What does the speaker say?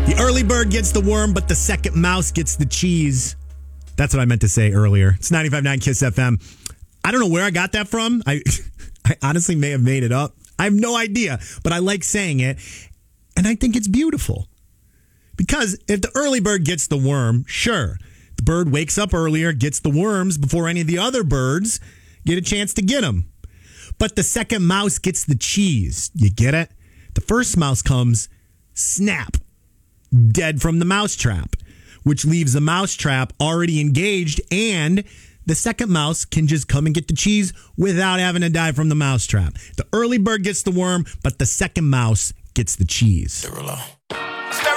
The early bird gets the worm, but the second mouse gets the cheese. That's what I meant to say earlier. It's 95.9 Kiss FM. I don't know where I got that from. I honestly may have made it up. I have no idea, but I like saying it, and I think it's beautiful. Because if the early bird gets the worm, sure, the bird wakes up earlier, gets the worms before any of the other birds get a chance to get them. But the second mouse gets the cheese. You get it? The first mouse comes, snap, dead from the mousetrap, which leaves the mousetrap already engaged, and the second mouse can just come and get the cheese without having to die from the mousetrap. The early bird gets the worm, but the second mouse gets the cheese.